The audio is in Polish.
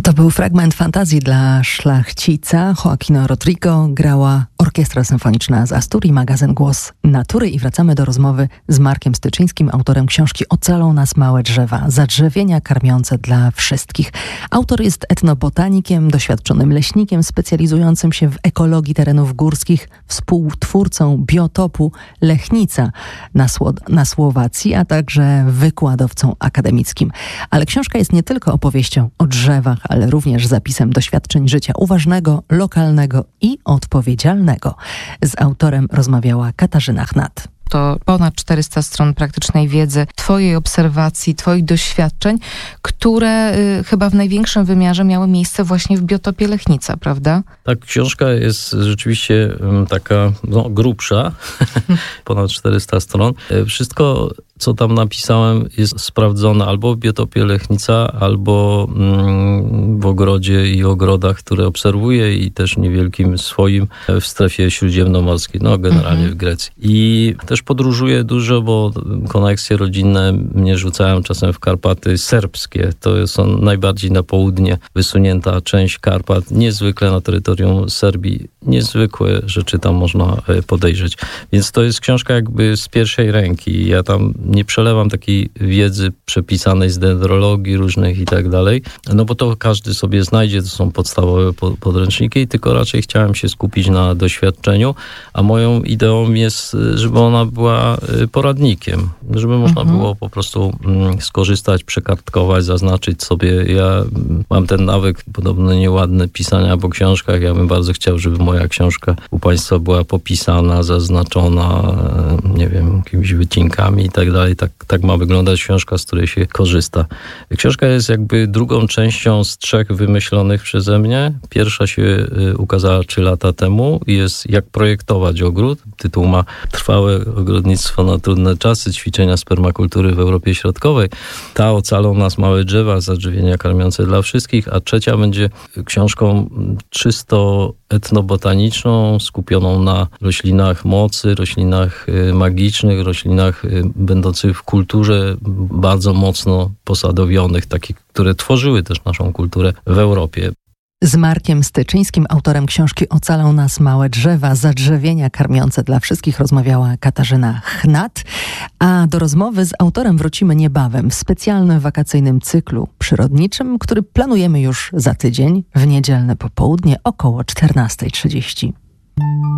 To był fragment fantazji dla szlachcica. Joaquina Rodrigo grała Orkiestra Symfoniczna z Asturii, magazyn Głos Natury. I wracamy do rozmowy z Markiem Styczyńskim, autorem książki Ocalą nas małe drzewa. Zadrzewienia karmiące dla wszystkich. Autor jest etnobotanikiem, doświadczonym leśnikiem specjalizującym się w ekologii terenów górskich, współtwórcą biotopu Lechnica na Słowacji, a także wykładowcą akademickim. Ale książka jest nie tylko opowieścią o drzewach, ale również zapisem doświadczeń życia uważnego, lokalnego i odpowiedzialnego. Z autorem rozmawiała Katarzyna Chnat. To ponad 400 stron praktycznej wiedzy, twojej obserwacji, twoich doświadczeń, które chyba w największym wymiarze miały miejsce właśnie w biotopie Lechnica, prawda? Tak, książka jest rzeczywiście taka grubsza, ponad 400 stron. Wszystko, co tam napisałem, jest sprawdzone albo w biotopie Lechnica, albo w ogrodzie i ogrodach, które obserwuję i też niewielkim swoim w strefie śródziemnomorskiej, generalnie w Grecji. I też podróżuję dużo, bo koneksje rodzinne mnie rzucają czasem w Karpaty serbskie. To są najbardziej na południe wysunięta część Karpat, niezwykle na terytorium Serbii. Niezwykłe rzeczy tam można podejrzeć. Więc to jest książka jakby z pierwszej ręki. Ja tam nie przelewam takiej wiedzy przepisanej z dendrologii różnych i tak dalej, bo to każdy sobie znajdzie, to są podstawowe podręczniki, tylko raczej chciałem się skupić na doświadczeniu, a moją ideą jest, żeby ona była poradnikiem, żeby można było po prostu skorzystać, przekartkować, zaznaczyć sobie. Ja mam ten nawyk podobno nieładny pisania po książkach. Ja bym bardzo chciał, żeby moja książka u Państwa była popisana, zaznaczona, nie wiem, jakimiś wycinkami i tak dalej. Tak ma wyglądać książka, z której się korzysta. Książka jest jakby drugą częścią z 3 wymyślonych przeze mnie. Pierwsza się ukazała 3 lata temu i jest Jak projektować ogród. Tytuł ma Trwałe ogrodnictwo na trudne czasy, ćwiczenia z permakultury w Europie Środkowej. Ta Ocalą nas małe drzewa, zadrzewienia karmiące dla wszystkich, a trzecia będzie książką czysto etnobotaniczną, skupioną na roślinach mocy, roślinach magicznych, roślinach będących w kulturze bardzo mocno posadowionych, takich, które tworzyły też naszą kulturę w Europie. Z Markiem Styczyńskim, autorem książki Ocalą nas małe drzewa, zadrzewienia karmiące dla wszystkich, rozmawiała Katarzyna Chnat. A do rozmowy z autorem wrócimy niebawem w specjalnym wakacyjnym cyklu przyrodniczym, który planujemy już za tydzień w niedzielne popołudnie około 14:30.